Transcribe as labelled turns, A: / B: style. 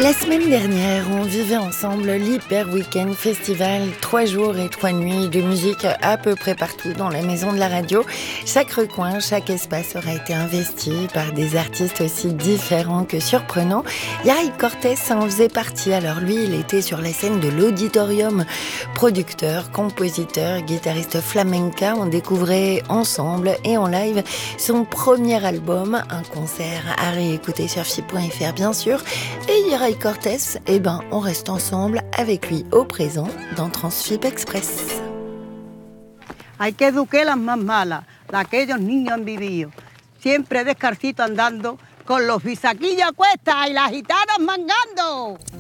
A: La semaine dernière, on vivait ensemble l'Hyper Weekend Festival, 3 jours et 3 nuits de musique à peu près partout dans la maison de la radio. Chaque recoin, chaque espace aura été investi par des artistes aussi différents que surprenants. Yari Cortés en faisait partie. Alors lui, il était sur la scène de l'Auditorium. Producteur, compositeur, guitariste flamenca, on découvrait ensemble et en live son premier album, un concert à réécouter sur FIP.fr bien sûr. Et Yari Cortés, on reste ensemble avec lui au présent dans Transfip Express.
B: Hay que educar las más malas, las que aquellos niños han vivido. Siempre descarcito andando con los bisaquillos a cuestas y las gitanas mangando.